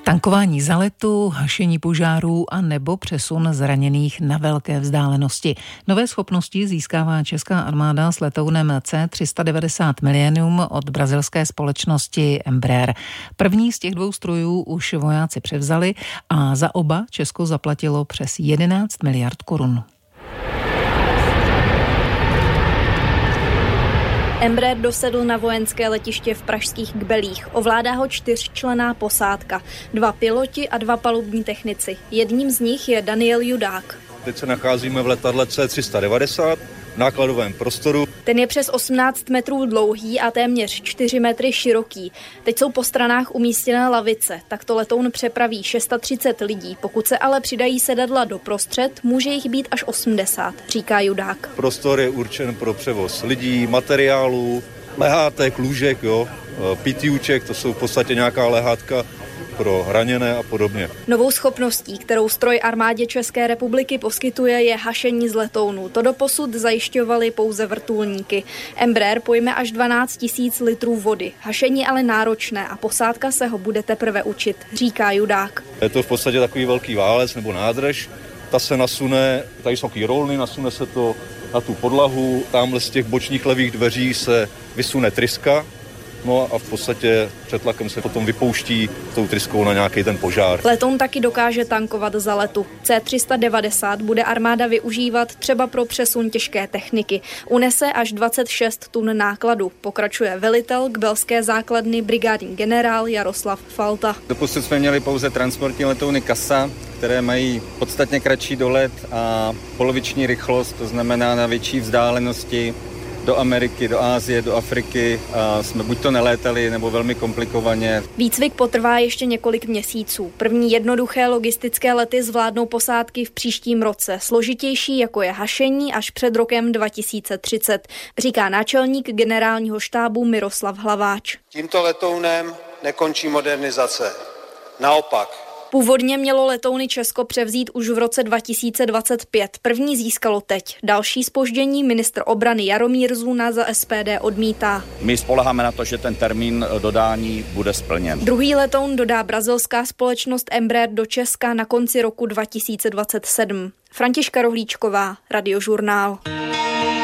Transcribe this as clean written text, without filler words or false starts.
Tankování za letu, hašení požárů a nebo přesun zraněných na velké vzdálenosti. Nové schopnosti získává česká armáda s letounem C-390 Millennium od brazilské společnosti Embraer. První z těch dvou strojů už vojáci převzali a za oba Česko zaplatilo přes 11 miliard korun. Embraer dosedl na vojenské letiště v pražských Kbelích. Ovládá ho 4členná posádka. 2 piloti a 2 palubní technici. Jedním z nich je Daniel Judák. Teď se nacházíme v letadle C-390 v nákladovém prostoru. Ten je přes 18 metrů dlouhý a téměř 4 metry široký. Teď jsou po stranách umístěné lavice. Takto letoun přepraví 630 lidí. Pokud se ale přidají sedadla doprostřed, může jich být až 80, říká Judák. Prostor je určen pro převoz lidí, materiálů, lehátek, lůžek, pytýček, to jsou v podstatě nějaká lehátka pro raněné a podobně. Novou schopností, kterou stroj armádě České republiky poskytuje, je hašení z letounů. To doposud zajišťovaly pouze vrtulníky. Embraer pojme až 12 000 litrů vody. Hašení ale náročné a posádka se ho bude teprve učit, říká Judák. Je to v podstatě takový velký válec nebo nádrž. Ta se nasune, tady jsou takové rolny, nasune se to na tu podlahu. Tamhle z těch bočních levých dveří se vysune tryska. No a v podstatě před tlakem se potom vypouští tou tryskou na nějaký ten požár. Letoun taky dokáže tankovat za letu. C-390 bude armáda využívat třeba pro přesun těžké techniky. Unese až 26 tun nákladu, pokračuje velitel kbelské základny brigádní generál Jaroslav Falta. Doposud jsme měli pouze transportní letouny CASA, které mají podstatně kratší dolet a poloviční rychlost, to znamená na větší vzdálenosti. Do Ameriky, do Asie, do Afriky jsme buď to nelétali, nebo velmi komplikovaně. Výcvik potrvá ještě několik měsíců. První jednoduché logistické lety zvládnou posádky v příštím roce. Složitější, jako je hašení, až před rokem 2030, říká náčelník generálního štábu Miroslav Hlaváč. Tímto letounem nekončí modernizace. Naopak. Původně mělo letouny Česko převzít už v roce 2025. První získalo teď. Další zpoždění ministr obrany Jaromír Zuna za SPD odmítá. My spoléháme na to, že ten termín dodání bude splněn. Druhý letoun dodá brazilská společnost Embraer do Česka na konci roku 2027. Františka Rohlíčková, Radiožurnál.